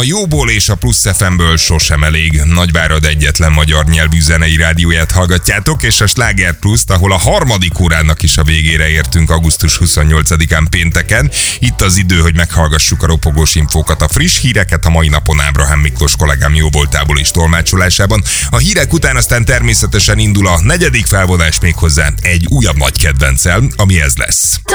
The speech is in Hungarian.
A jóból és a Plusz FM-ből sosem elég. Nagyvárad egyetlen magyar nyelvű zenei rádióját hallgatjátok, és a Sláger Pluszt, ahol a harmadik órának is a végére értünk augusztus 28-án pénteken. Itt az idő, hogy meghallgassuk a ropogós infókat, a friss híreket a mai napon Ábrahám Miklós kollégám jóvoltából és tolmácsolásában. A hírek után aztán természetesen indul a negyedik felvonás, méghozzá egy újabb nagy kedvenccel, ami ez lesz.